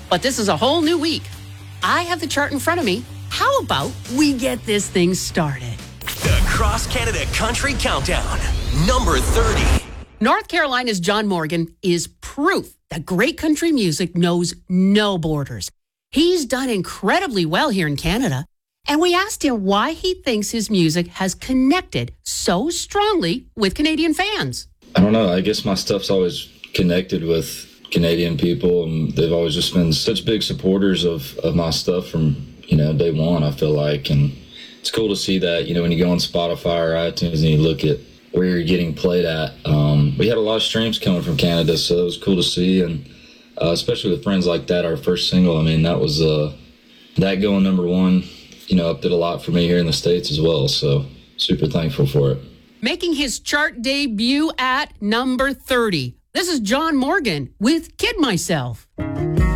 But this is a whole new week. I have the chart in front of me. How about we get this thing started? The Cross Canada Country Countdown, number 30. North Carolina's John Morgan is proof that great country music knows no borders. He's done incredibly well here in Canada, and we asked him why he thinks his music has connected so strongly with Canadian fans. I don't know. I guess my stuff's always connected with Canadian people, and they've always just been such big supporters of my stuff from, day one, I feel like. And it's cool to see that, when you go on Spotify or iTunes and you look at where you're getting played at. We had a lot of streams coming from Canada, so it was cool to see. And especially with Friends Like That, our first single, that was that going number one, upped it a lot for me here in the States as well. So super thankful for it. Making his chart debut at number 30. This is John Morgan with Kid Myself.